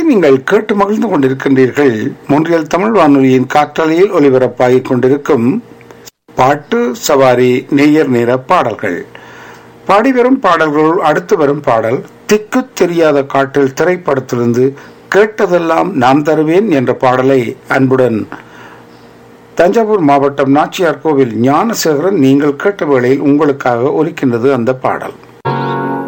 நீங்கள் கேட்டு மகிழ்ந்து கொண்டிருக்கின்றீர்கள் மொன்றியல் தமிழ் வானொலியின் காற்றலையில் ஒலிபரப்பாகிக் கொண்டிருக்கும் பாட்டு சவாரி நேயர் நேர பாடல்கள். பாடிவரும் பாடல்களுள் அடுத்து வரும் பாடல் திக்கு தெரியாத காட்டில் திரைப்படத்திலிருந்து கேட்டதெல்லாம் நான் தருவேன் என்ற பாடலை அன்புடன் தஞ்சாவூர் மாவட்டம் நாச்சியார் கோவில் ஞானசேகரன் நீங்கள் கேட்ட வேளையில் உங்களுக்காக ஒலிக்கின்றது அந்த பாடல்.